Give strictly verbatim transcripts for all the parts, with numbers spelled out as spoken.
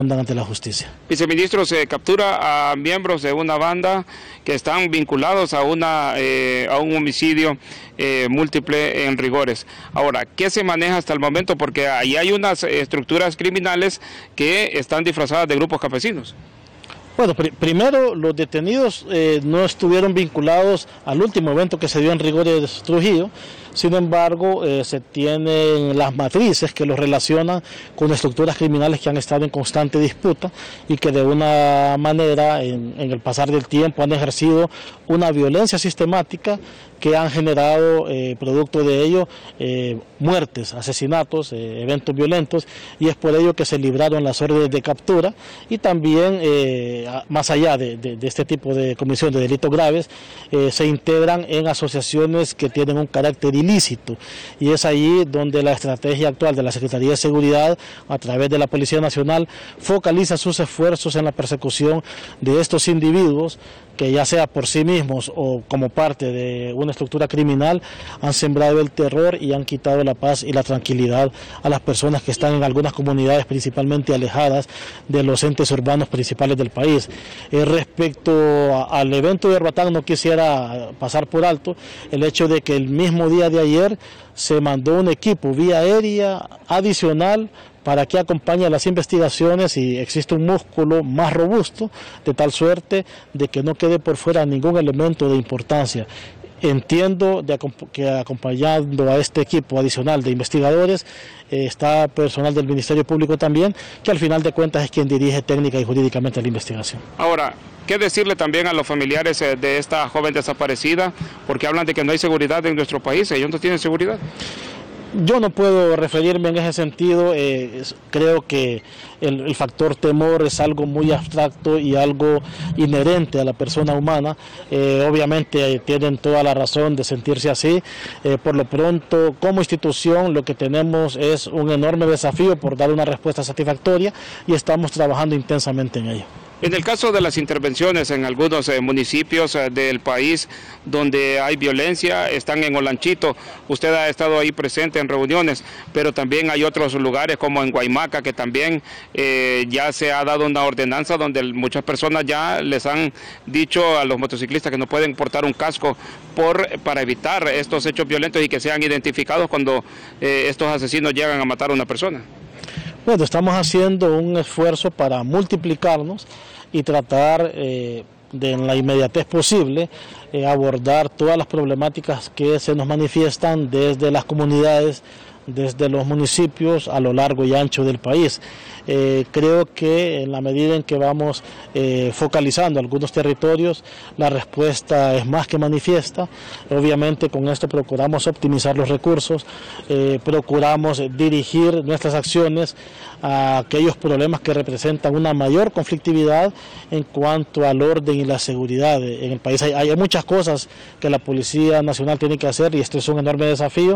ante la justicia. Viceministro, se captura a miembros de una banda que están vinculados a una eh, a un homicidio eh, múltiple en Rigores. Ahora, ¿qué se maneja hasta el momento? Porque ahí hay unas estructuras criminales que están disfrazadas de grupos campesinos. Bueno, pr primero los detenidos eh, no estuvieron vinculados al último evento que se dio en Rigores, Trujillo. Sin embargo, eh, se tienen las matrices que los relacionan con estructuras criminales que han estado en constante disputa y que de una manera, en, en el pasar del tiempo, han ejercido una violencia sistemática que han generado, eh, producto de ello, eh, muertes, asesinatos, eh, eventos violentos, y es por ello que se libraron las órdenes de captura y también, eh, más allá de, de, de este tipo de comisión de delitos graves, eh, se integran en asociaciones que tienen un carácter ilícito, y es allí donde la estrategia actual de la Secretaría de Seguridad, a través de la Policía Nacional, focaliza sus esfuerzos en la persecución de estos individuos que, ya sea por sí mismos o como parte de una estructura criminal, han sembrado el terror y han quitado la paz y la tranquilidad a las personas que están en algunas comunidades principalmente alejadas de los entes urbanos principales del país. Eh, respecto a, al evento de Herbatán, no quisiera pasar por alto el hecho de que el mismo día de ayer se mandó un equipo vía aérea adicional para que acompañe las investigaciones y existe un músculo más robusto, de tal suerte de que no quede por fuera ningún elemento de importancia. Entiendo de, que acompañando a este equipo adicional de investigadores eh, está personal del Ministerio Público también, que al final de cuentas es quien dirige técnica y jurídicamente la investigación. Ahora, ¿qué decirle también a los familiares de esta joven desaparecida? Porque hablan de que no hay seguridad en nuestro país, ellos no tienen seguridad. Yo no puedo referirme en ese sentido, eh, creo que el, el factor temor es algo muy abstracto y algo inherente a la persona humana. Eh, obviamente eh, tienen toda la razón de sentirse así. Eh, por lo pronto, como institución, lo que tenemos es un enorme desafío por dar una respuesta satisfactoria y estamos trabajando intensamente en ello. En el caso de las intervenciones en algunos eh, municipios eh, del país donde hay violencia, están en Olanchito, usted ha estado ahí presente en reuniones, pero también hay otros lugares como en Guaymaca que también eh, ya se ha dado una ordenanza donde muchas personas ya les han dicho a los motociclistas que no pueden portar un casco por, para evitar estos hechos violentos y que sean identificados cuando eh, estos asesinos llegan a matar a una persona. Bueno, estamos haciendo un esfuerzo para multiplicarnos y tratar eh, de, en la inmediatez posible, eh, abordar todas las problemáticas que se nos manifiestan desde las comunidades, desde los municipios a lo largo y ancho del país. Eh, creo que en la medida en que vamos eh, focalizando algunos territorios, la respuesta es más que manifiesta. Obviamente con esto procuramos optimizar los recursos, eh, procuramos dirigir nuestras acciones a aquellos problemas que representan una mayor conflictividad en cuanto al orden y la seguridad en el país. Hay, hay muchas cosas que la Policía Nacional tiene que hacer y esto es un enorme desafío,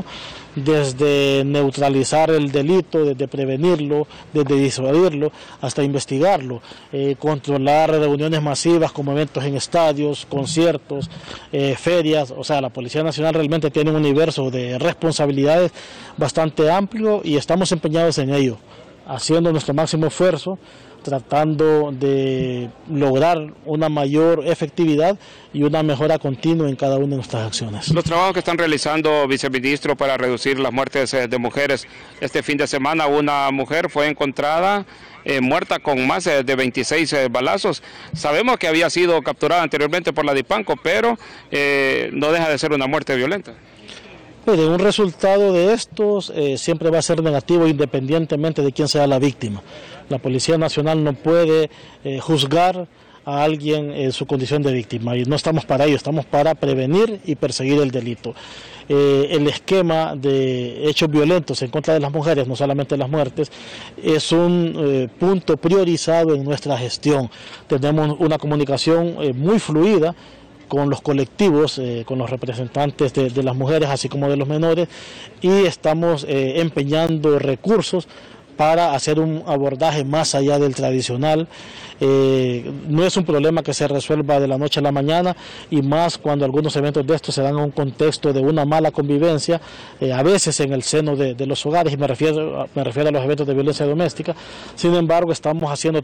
desde neutralizar el delito, desde prevenirlo, desde disuadirlo, hasta investigarlo, eh, controlar reuniones masivas como eventos en estadios, conciertos, eh, ferias. O sea, la Policía Nacional realmente tiene un universo de responsabilidades bastante amplio y estamos empeñados en ello, haciendo nuestro máximo esfuerzo, tratando de lograr una mayor efectividad y una mejora continua en cada una de nuestras acciones. Los trabajos que están realizando, viceministro, para reducir las muertes de mujeres. Este fin de semana una mujer fue encontrada eh, muerta con más de veintiséis eh, balazos. Sabemos que había sido capturada anteriormente por la DIPANCO, pero eh, no deja de ser una muerte violenta. Pero un resultado de estos eh, siempre va a ser negativo independientemente de quién sea la víctima. La Policía Nacional no puede eh, juzgar a alguien en su condición de víctima y no estamos para ello, estamos para prevenir y perseguir el delito. Eh, el esquema de hechos violentos en contra de las mujeres, no solamente las muertes, es un eh, punto priorizado en nuestra gestión. Tenemos una comunicación eh, muy fluida con los colectivos, eh, con los representantes de, de las mujeres, así como de los menores, y estamos eh, empeñando recursos para hacer un abordaje más allá del tradicional. Eh, no es un problema que se resuelva de la noche a la mañana, y más cuando algunos eventos de estos se dan en un contexto de una mala convivencia, eh, a veces en el seno de, de los hogares, y me refiero, me refiero a los eventos de violencia doméstica. Sin embargo, estamos haciendo